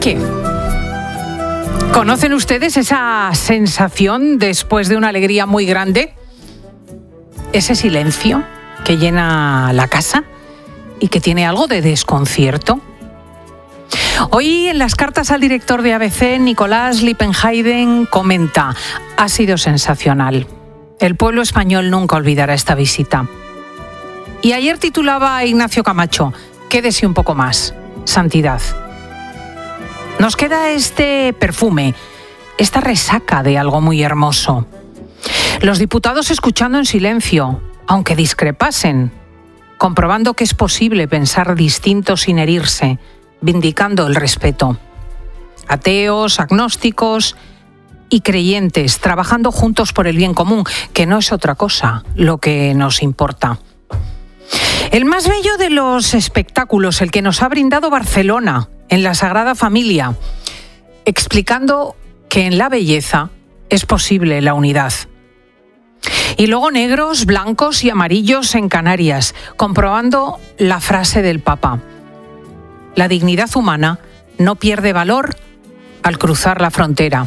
qué? ¿Conocen ustedes esa sensación después de una alegría muy grande? Ese silencio que llena la casa y que tiene algo de desconcierto. Hoy en las cartas al director de ABC, Nicolás Lippenheiden, comenta: ha sido sensacional. El pueblo español nunca olvidará esta visita. Y ayer titulaba Ignacio Camacho: quédese un poco más, santidad. Nos queda este perfume, esta resaca de algo muy hermoso. Los diputados escuchando en silencio, aunque discrepasen, comprobando que es posible pensar distinto sin herirse, vindicando el respeto. Ateos, agnósticos y creyentes, trabajando juntos por el bien común, que no es otra cosa lo que nos importa. El más bello de los espectáculos, el que nos ha brindado Barcelona en la Sagrada Familia, explicando que en la belleza es posible la unidad. Y luego negros, blancos y amarillos en Canarias, comprobando la frase del Papa: la dignidad humana no pierde valor al cruzar la frontera.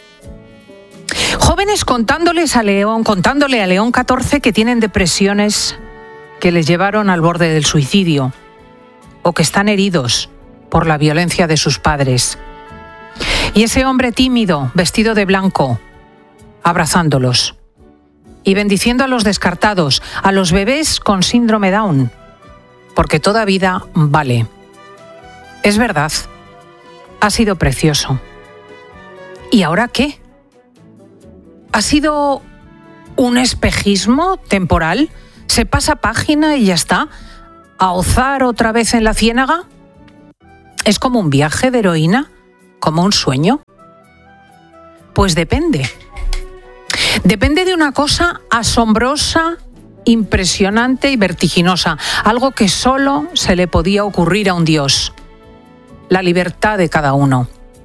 Jóvenes contándole a León XIV que tienen depresiones que les llevaron al borde del suicidio o que están heridos por la violencia de sus padres. Y ese hombre tímido, vestido de blanco, abrazándolos y bendiciendo a los descartados, a los bebés con síndrome Down, porque toda vida vale. Es verdad, ha sido precioso. ¿Y ahora qué? ¿Ha sido un espejismo temporal? ¿Se pasa página y ya está? ¿A ozar otra vez en la ciénaga? ¿Es como un viaje de heroína? ¿Como un sueño? Pues depende. Depende de una cosa asombrosa, impresionante y vertiginosa, algo que solo se le podía ocurrir a un Dios: la libertad de cada uno.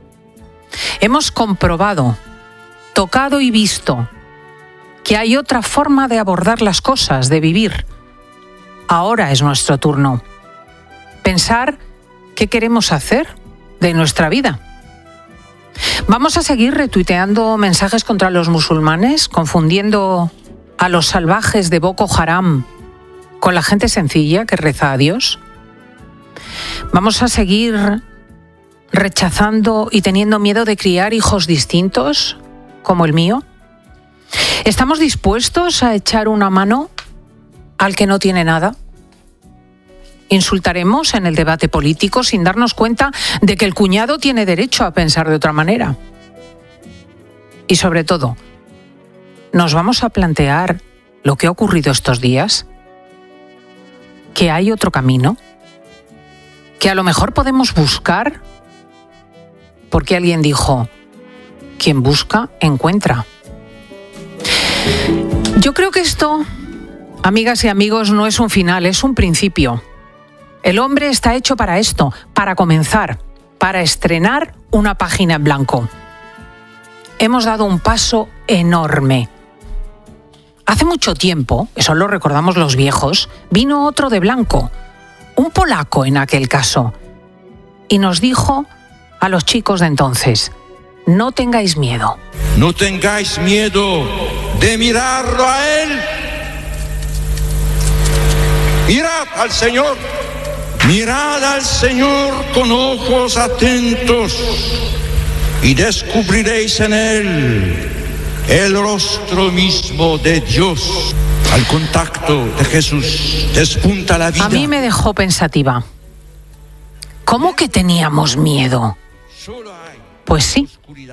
Hemos comprobado, tocado y visto que hay otra forma de abordar las cosas, de vivir. Ahora es nuestro turno. Pensar qué queremos hacer de nuestra vida. ¿Vamos a seguir retuiteando mensajes contra los musulmanes, confundiendo a los salvajes de Boko Haram con la gente sencilla que reza a Dios? ¿Vamos a seguir rechazando y teniendo miedo de criar hijos distintos, como el mío? ¿Estamos dispuestos a echar una mano al que no tiene nada? ¿Insultaremos en el debate político sin darnos cuenta de que el cuñado tiene derecho a pensar de otra manera? Y sobre todo, ¿nos vamos a plantear lo que ha ocurrido estos días? ¿Que hay otro camino? ¿Que a lo mejor podemos buscar? Porque alguien dijo: quien busca, encuentra. Yo creo que esto, amigas y amigos, no es un final, es un principio. El hombre está hecho para esto, para comenzar, para estrenar una página en blanco. Hemos dado un paso enorme. Hace mucho tiempo, eso lo recordamos los viejos, vino otro de blanco, un polaco en aquel caso, y nos dijo a los chicos de entonces: no tengáis miedo. No tengáis miedo de mirarlo a Él. Mirad al Señor. Mirad al Señor con ojos atentos y descubriréis en Él el rostro mismo de Dios. Al contacto de Jesús despunta la vida. A mí me dejó pensativa. ¿Cómo que teníamos miedo? Pues sí.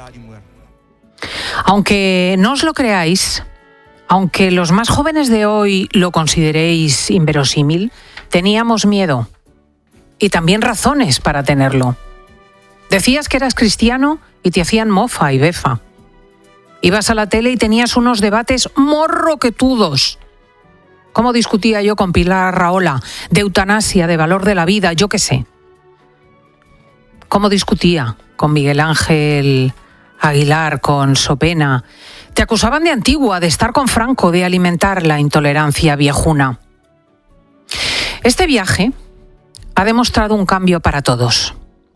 Aunque no os lo creáis, aunque los más jóvenes de hoy lo consideréis inverosímil, teníamos miedo. Y también razones para tenerlo. Decías que eras cristiano y te hacían mofa y befa. Ibas a la tele y tenías unos debates morroquetudos. ¿Cómo discutía yo con Pilar Rahola de eutanasia, de valor de la vida, yo qué sé? ¿Cómo discutía con Miguel Ángel Aguilar, con Sopena? Te acusaban de antigua, de estar con Franco, de alimentar la intolerancia viejuna. Este viaje ha demostrado un cambio para todos.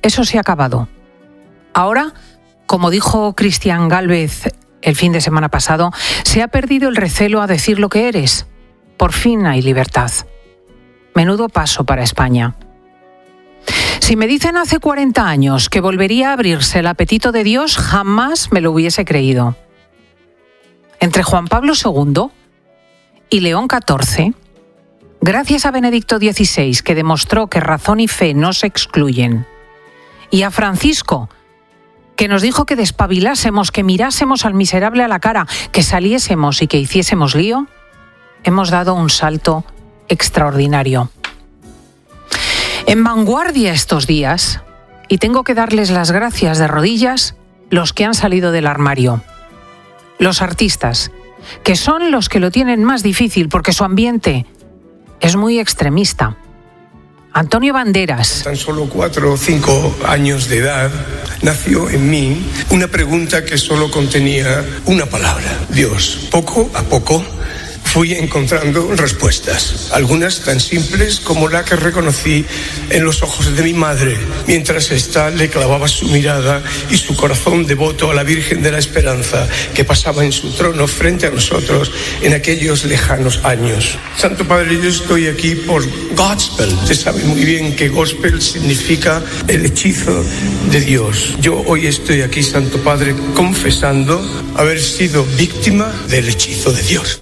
Eso se ha acabado. Ahora, como dijo Cristian Gálvez el fin de semana pasado, se ha perdido el recelo a decir lo que eres. Por fin hay libertad. Menudo paso para España. Si me dicen hace 40 años que volvería a abrirse el apetito de Dios, jamás me lo hubiese creído. Entre Juan Pablo II y León XIV, gracias a Benedicto XVI, que demostró que razón y fe no se excluyen, y a Francisco, que nos dijo que despabilásemos, que mirásemos al miserable a la cara, que saliésemos y que hiciésemos lío, hemos dado un salto extraordinario. En vanguardia estos días, y tengo que darles las gracias de rodillas, los que han salido del armario. Los artistas, que son los que lo tienen más difícil porque su ambiente es muy extremista. Antonio Banderas. Tan solo 4 o 5 años de edad, nació en mí una pregunta que solo contenía una palabra: Dios. Poco a poco fui encontrando respuestas, algunas tan simples como la que reconocí en los ojos de mi madre, mientras ésta le clavaba su mirada y su corazón devoto a la Virgen de la Esperanza que pasaba en su trono frente a nosotros en aquellos lejanos años. Santo Padre, yo estoy aquí por Gospel. Usted sabe muy bien que Gospel significa el hechizo de Dios. Yo hoy estoy aquí, Santo Padre, confesando haber sido víctima del hechizo de Dios.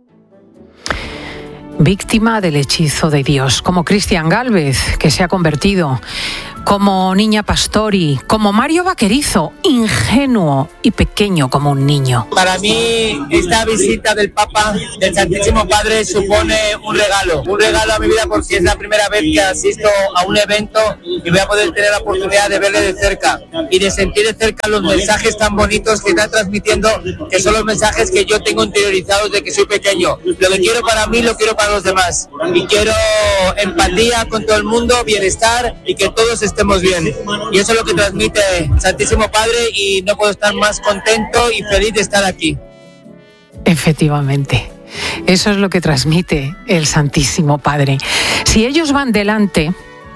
Víctima del hechizo de Dios, como Cristian Gálvez, que se ha convertido, como Niña Pastori, como Mario Vaquerizo, ingenuo y pequeño como un niño. Para mí, esta visita del Papa, del Santísimo Padre, supone un regalo a mi vida, porque es la primera vez que asisto a un evento y voy a poder tener la oportunidad de verle de cerca y de sentir de cerca los mensajes tan bonitos que está transmitiendo, que son los mensajes que yo tengo interiorizados de que soy pequeño. Lo que quiero para mí, lo quiero para los demás. Y quiero empatía con todo el mundo, bienestar y que todos estemos bien. Y eso es lo que transmite Santísimo Padre y no puedo estar más contento y feliz de estar aquí. Efectivamente, eso es lo que transmite el Santísimo Padre. Si ellos van delante,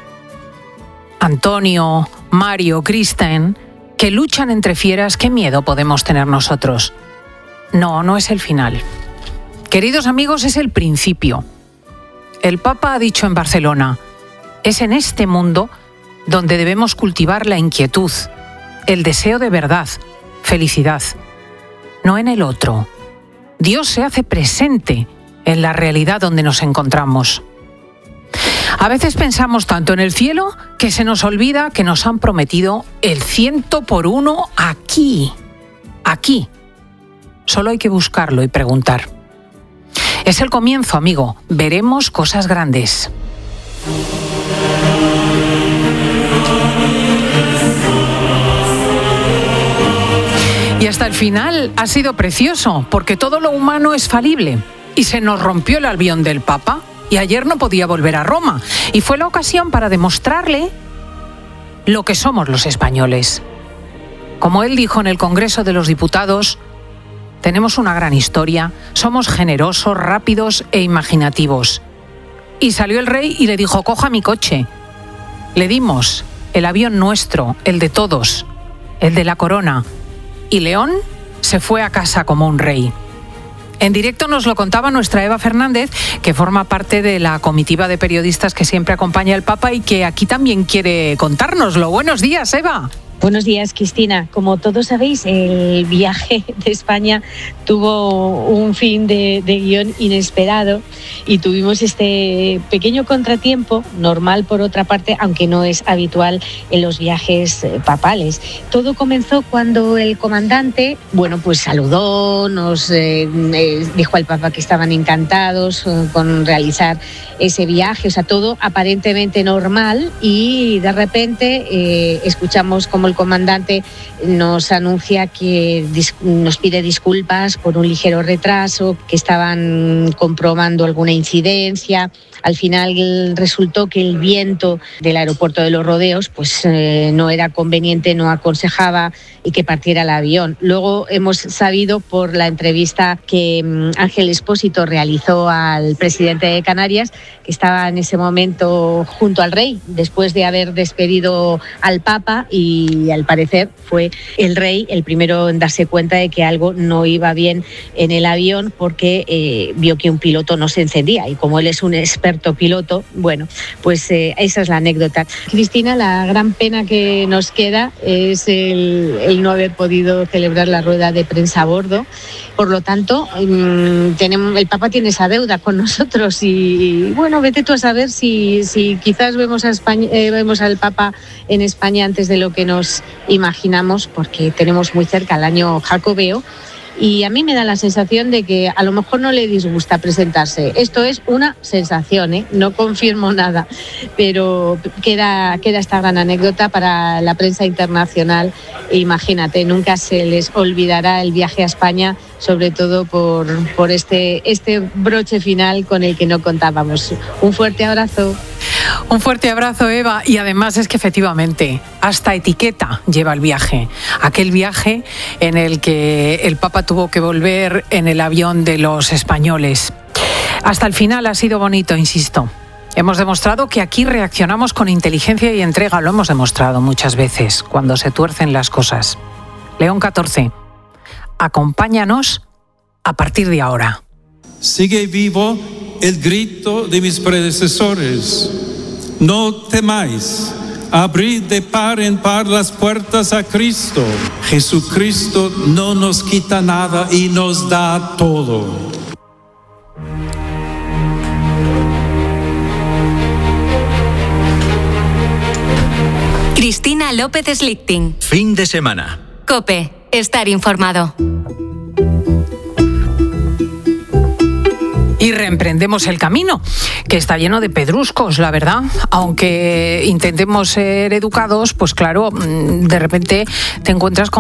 Antonio, Mario, Cristian, que luchan entre fieras, ¿qué miedo podemos tener nosotros? No es el final. Queridos amigos, es el principio. El Papa ha dicho en Barcelona, es en este mundo donde debemos cultivar la inquietud, el deseo de verdad, felicidad, no en el otro. Dios se hace presente en la realidad donde nos encontramos. A veces pensamos tanto en el cielo que se nos olvida que nos han prometido el 100% aquí. Solo hay que buscarlo y preguntar. Es el comienzo, amigo. Veremos cosas grandes. Y hasta el final ha sido precioso, porque todo lo humano es falible. Y se nos rompió el avión del Papa y ayer no podía volver a Roma. Y fue la ocasión para demostrarle lo que somos los españoles. Como él dijo en el Congreso de los Diputados, tenemos una gran historia, somos generosos, rápidos e imaginativos. Y salió el rey y le dijo, coja mi coche. Le dimos el avión nuestro, el de todos, el de la corona. Y León se fue a casa como un rey. En directo nos lo contaba nuestra Eva Fernández, que forma parte de la comitiva de periodistas que siempre acompaña al Papa y que aquí también quiere contárnoslo. Buenos días, Eva. Buenos días, Cristina. Como todos sabéis, el viaje de España tuvo un fin de guión inesperado y tuvimos este pequeño contratiempo, normal por otra parte, aunque no es habitual en los viajes papales. Todo comenzó cuando el comandante, pues saludó, nos dijo al Papa que estaban encantados con realizar ese viaje, todo aparentemente normal, y de repente escuchamos como el comandante nos anuncia que nos pide disculpas por un ligero retraso, que estaban comprobando alguna incidencia, Al final resultó que el viento del aeropuerto de Los Rodeos pues no era conveniente, no aconsejaba y que partiera el avión. Luego hemos sabido por la entrevista que Ángel Expósito realizó al presidente de Canarias, que estaba en ese momento junto al rey, después de haber despedido al Papa, y al parecer fue el rey el primero en darse cuenta de que algo no iba bien en el avión, porque vio que un piloto no se encendía, y como él es un experto piloto, bueno, pues esa es la anécdota. Cristina, la gran pena que nos queda es el no haber podido celebrar la rueda de prensa a bordo. Por lo tanto, el Papa tiene esa deuda con nosotros, y bueno, vete tú a saber si quizás vemos al Papa en España antes de lo que nos imaginamos, porque tenemos muy cerca el año jacobeo. Y a mí me da la sensación de que a lo mejor no le disgusta presentarse. Esto es una sensación, no confirmo nada, pero queda esta gran anécdota para la prensa internacional. Imagínate, nunca se les olvidará el viaje a España, sobre todo por este broche final con el que no contábamos. Un fuerte abrazo. Un fuerte abrazo, Eva. Y además es que efectivamente hasta etiqueta lleva el viaje. Aquel viaje en el que el Papa tuvo que volver en el avión de los españoles. Hasta el final ha sido bonito, insisto. Hemos demostrado que aquí reaccionamos con inteligencia y entrega. Lo hemos demostrado muchas veces cuando se tuercen las cosas. León XIV, acompáñanos a partir de ahora. Sigue vivo el grito de mis predecesores. No temáis, abrid de par en par las puertas a Cristo. Jesucristo no nos quita nada y nos da todo. Cristina López Slichting. Fin de semana. COPE. Estar informado. Y reemprendemos el camino, que está lleno de pedruscos, la verdad. Aunque intentemos ser educados, pues claro, de repente te encuentras con